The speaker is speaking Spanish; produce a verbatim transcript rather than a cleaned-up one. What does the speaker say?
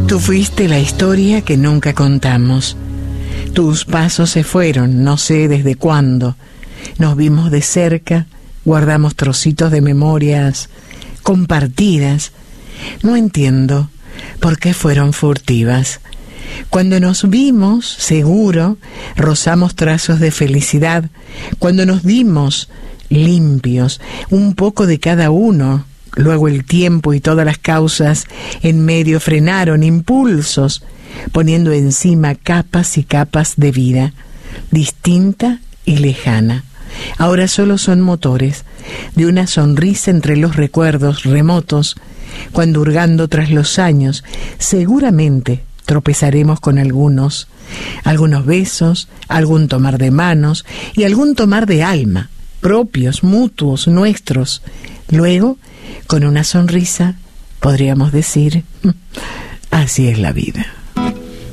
Tú fuiste la historia que nunca contamos. Tus pasos se fueron, no sé desde cuándo. Nos vimos de cerca, guardamos trocitos de memorias compartidas. No entiendo por qué fueron furtivas. Cuando nos vimos, seguro, rozamos trazos de felicidad. Cuando nos dimos limpios, un poco de cada uno. Luego el tiempo y todas las causas en medio frenaron impulsos, poniendo encima capas y capas de vida, distinta y lejana. Ahora solo son motores de una sonrisa entre los recuerdos remotos, cuando hurgando tras los años, seguramente tropezaremos con algunos, algunos besos, algún tomar de manos y algún tomar de alma, propios, mutuos, nuestros. Luego, con una sonrisa, podríamos decir, así es la vida.